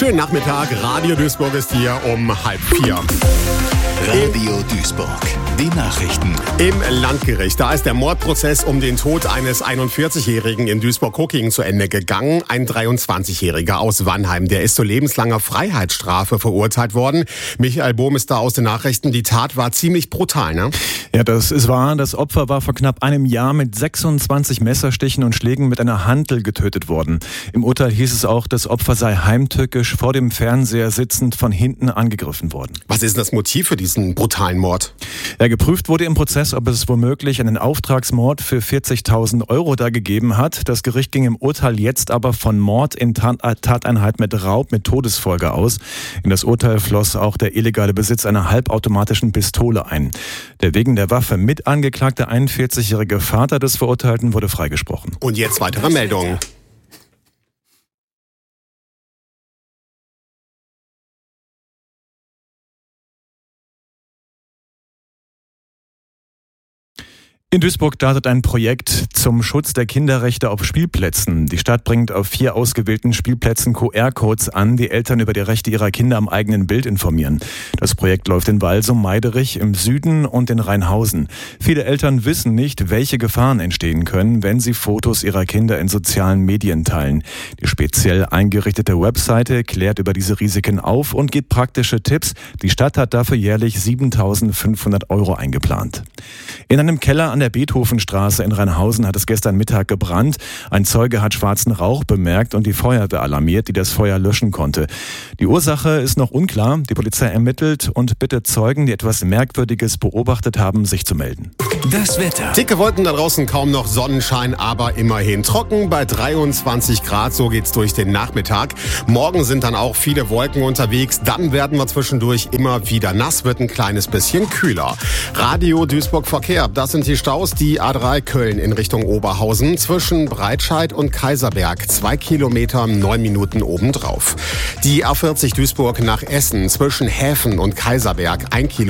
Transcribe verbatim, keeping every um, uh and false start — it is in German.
Schönen Nachmittag, Radio Duisburg ist hier um halb vier. Radio Duisburg, die Nachrichten. Im Landgericht, da ist der Mordprozess um den Tod eines einundvierzigjährigen in Duisburg-Huckingen zu Ende gegangen. Ein dreiundzwanzigjähriger aus Wannheim, der ist zu lebenslanger Freiheitsstrafe verurteilt worden. Michael Bohm ist da aus den Nachrichten. Die Tat war ziemlich brutal, ne? Ja, das ist wahr. Das Opfer war vor knapp einem Jahr mit sechsundzwanzig Messerstichen und Schlägen mit einer Hantel getötet worden. Im Urteil hieß es auch, das Opfer sei heimtückisch vor dem Fernseher sitzend von hinten angegriffen worden. Was ist denn das Motiv für diesen brutalen Mord? Ja, geprüft wurde im Prozess, ob es womöglich einen Auftragsmord für vierzigtausend Euro da gegeben hat. Das Gericht ging im Urteil jetzt aber von Mord in Tateinheit mit Raub mit Todesfolge aus. In das Urteil floss auch der illegale Besitz einer halbautomatischen Pistole ein. Der wegen der Waffe mit angeklagte einundvierzigjährige Vater des Verurteilten wurde freigesprochen. Und jetzt weitere Meldungen. In Duisburg startet ein Projekt zum Schutz der Kinderrechte auf Spielplätzen. Die Stadt bringt auf vier ausgewählten Spielplätzen Q R-Codes an, die Eltern über die Rechte ihrer Kinder am eigenen Bild informieren. Das Projekt läuft in Walsum, Meiderich im Süden und in Rheinhausen. Viele Eltern wissen nicht, welche Gefahren entstehen können, wenn sie Fotos ihrer Kinder in sozialen Medien teilen. Die speziell eingerichtete Webseite klärt über diese Risiken auf und gibt praktische Tipps. Die Stadt hat dafür jährlich siebentausendfünfhundert Euro eingeplant. In einem Keller an der Beethovenstraße in Rheinhausen hat es gestern Mittag gebrannt. Ein Zeuge hat schwarzen Rauch bemerkt und die Feuerwehr alarmiert, die das Feuer löschen konnte. Die Ursache ist noch unklar. Die Polizei ermittelt und bittet Zeugen, die etwas Merkwürdiges beobachtet haben, sich zu melden. Das Wetter. Dicke Wolken da draußen, kaum noch Sonnenschein, aber immerhin trocken bei dreiundzwanzig Grad. So geht's durch den Nachmittag. Morgen sind dann auch viele Wolken unterwegs. Dann werden wir zwischendurch immer wieder nass, wird ein kleines bisschen kühler. Radio Duisburg Verkehr, das sind die Staus. Die A drei Köln in Richtung Oberhausen zwischen Breitscheid und Kaiserberg. Zwei Kilometer, neun Minuten obendrauf. Die A vierzig Duisburg nach Essen zwischen Häfen und Kaiserberg. Ein Kilometer.